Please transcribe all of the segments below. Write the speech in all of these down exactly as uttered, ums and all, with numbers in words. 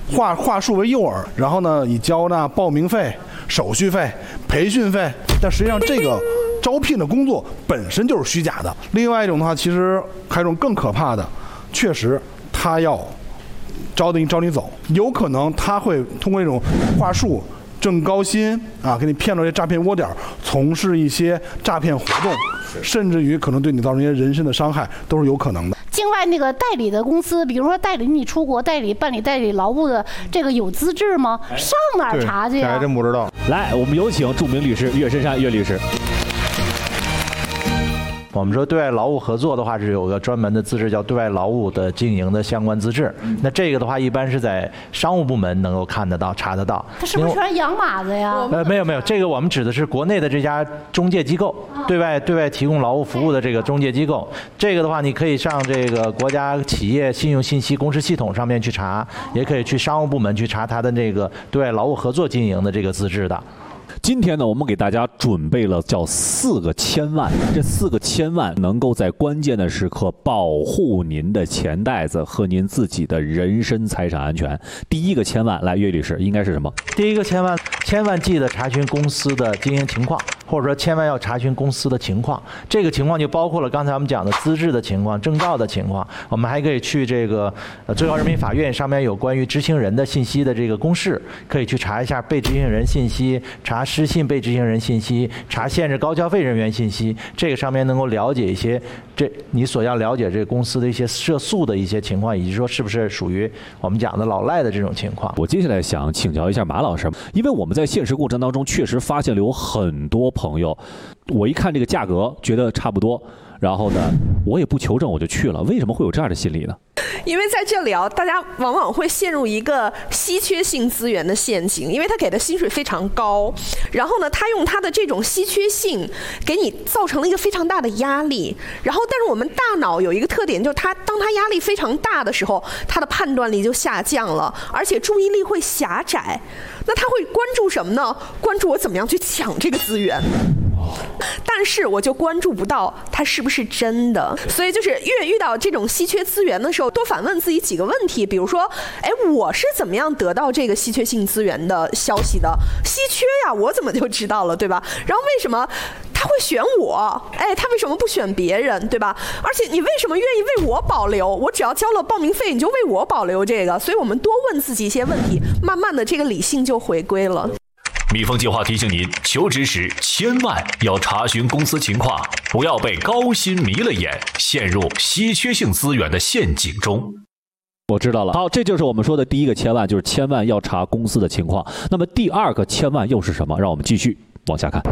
话话术为诱饵，然后呢以交纳报名费、手续费、培训费，但实际上这个招聘的工作本身就是虚假的。另外一种的话，其实还有一种更可怕的，确实他要招你招你走，有可能他会通过一种话术挣高薪啊，给你骗到这诈骗窝点，从事一些诈骗活动，甚至于可能对你造成一些人身的伤害，都是有可能的。 境外那个代理的公司，比如说代理你出国代理办理代理劳务的，这个有资质吗？上哪儿查去呀？ 这还真不知道。 来，我们有请著名律师岳深山岳律师。 我们说对外劳务合作的话，是有个专门的资质叫对外劳务的经营的相关资质。那这个的话，一般是在商务部门能够看得到、查得到。 它是不是全洋码子呀？ 呃，没有没有，这个我们指的是国内的这家中介机构，对外对外提供劳务服务的这个中介机构。这个的话，你可以上这个国家企业信用信息公示系统上面去查，也可以去商务部门去查它的这个对外劳务合作经营的这个资质的。 今天呢，我们给大家准备了叫四个千万，这四个千万能够在关键的时刻保护您的钱袋子和您自己的人身财产安全。第一个千万，来，岳律师应该是什么？ 第一个千万，千万记得查询公司的经营情况，或者说千万要查询公司的情况。这个情况就包括了刚才我们讲的资质的情况、证照的情况。我们还可以去这个呃最高人民法院上面有关于执行人的信息的这个公示，可以去查一下被执行人信息，查失信被执行人信息，查限制高消费人员信息。这个上面能够了解一些这你所要了解这个公司的一些涉诉的一些情况，以及说是不是属于我们讲的老赖的这种情况。 我接下来想请教一下马老师，因为我们在现实过程当中确实发现了有很多朋友，我一看这个价格觉得差不多，然后呢我也不求证我就去了，为什么会有这样的心理呢？ 因为在这里啊，大家往往会陷入一个稀缺性资源的陷阱，因为他给的薪水非常高，然后呢，他用他的这种稀缺性给你造成了一个非常大的压力。然后，但是我们大脑有一个特点，就是他当他压力非常大的时候，他的判断力就下降了，而且注意力会狭窄。那他会关注什么呢？关注我怎么样去抢这个资源。但是我就关注不到它是不是真的，所以就是越遇到这种稀缺资源的时候，多反问自己几个问题，比如说，哎，我是怎么样得到这个稀缺性资源的消息的？稀缺呀，我怎么就知道了，对吧？然后为什么他会选我？哎，他为什么不选别人，对吧？而且你为什么愿意为我保留？我只要交了报名费，你就为我保留这个？所以我们多问自己一些问题，慢慢的这个理性就回归了。 蜜蜂计划提醒您，求职时千万要查询公司情况，不要被高薪迷了眼，陷入稀缺性资源的陷阱中。 我知道了。好，这就是我们说的第一个千万，就是千万要查公司的情况。那么第二个千万又是什么？让我们继续往下看。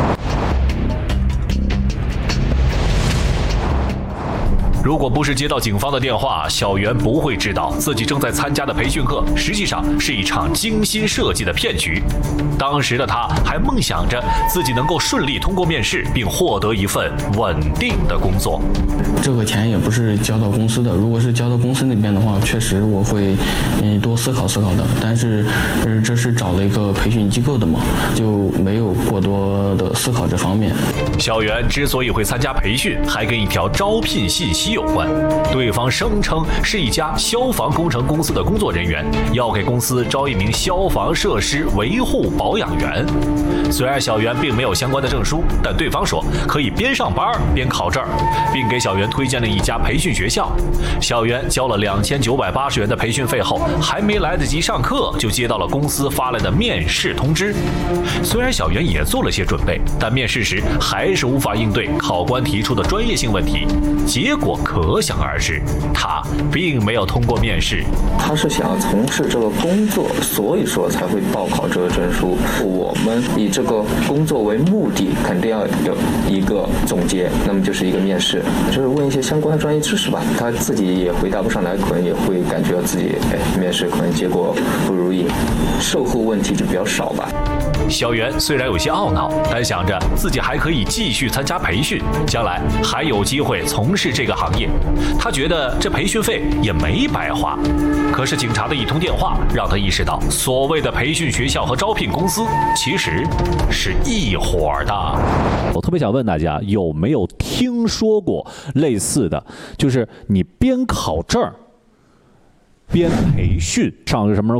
如果不是接到警方的电话，小袁不会知道自己正在参加的培训课实际上是一场精心设计的骗局。当时的他还梦想着自己能够顺利通过面试，并获得一份稳定的工作。 这个钱也不是交到公司的，如果是交到公司那边的话，确实我会嗯多思考思考的。但是呃这是找了一个培训机构的嘛，就没有过多的思考这方面。 小袁之所以会参加培训，还跟一条招聘信息有关。对方声称是一家消防工程公司的工作人员，要给公司招一名消防设施维护保养员。虽然小袁并没有相关的证书，但对方说可以边上班边考证，并给小袁推荐了一家培训学校。小袁交了两千九百八十元的培训费后，还没来得及上课，就接到了公司发来的面试通知。虽然小袁也做了些准备，但面试时还是无法应对考官提出的专业性问题，结果可想而知，他并没有通过面试。 他是想要从事这个工作，所以说才会报考这个证书。我们以这个工作为目的，肯定要有一个总结，那么就是一个面试，就是问一些相关的专业知识吧。他自己也回答不上来，可能也会感觉到自己哎面试可能结果不如意，售后问题就比较少吧。 小袁虽然有些懊恼，但想着自己还可以继续参加培训，将来还有机会从事这个行业，他觉得这培训费也没白花。可是警察的一通电话让他意识到，所谓的培训学校和招聘公司其实是一伙的。 我特别想问大家，有没有听说过类似的，就是你边考证边培训，上个什么